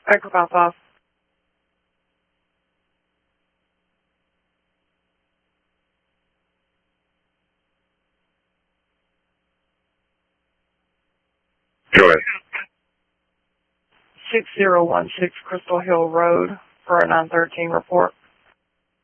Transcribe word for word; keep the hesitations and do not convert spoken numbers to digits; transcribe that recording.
Echo five five. Go ahead. six zero one six Crystal Hill Road for a nine thirteen report.